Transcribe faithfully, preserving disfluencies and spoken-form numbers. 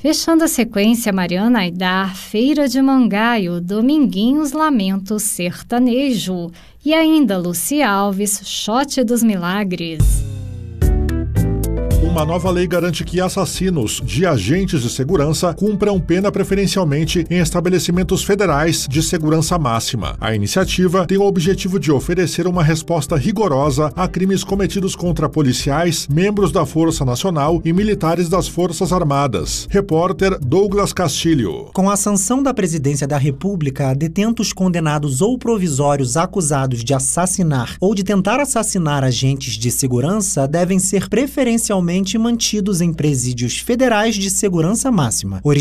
Fechando a sequência, Mariana Aidar, Feira de Mangá e o Dominguinhos Lamento Sertanejo. E ainda Luci Alves, Shot dos Milagres. Uma nova lei garante que assassinos de agentes de segurança cumpram pena preferencialmente em estabelecimentos federais de segurança máxima. A iniciativa tem o objetivo de oferecer uma resposta rigorosa a crimes cometidos contra policiais, membros da Força Nacional e militares das Forças Armadas. Repórter Douglas Castilho. Com a sanção da Presidência da República, detentos condenados ou provisórios acusados de assassinar ou de tentar assassinar agentes de segurança devem ser preferencialmente mantidos em presídios federais de segurança máxima.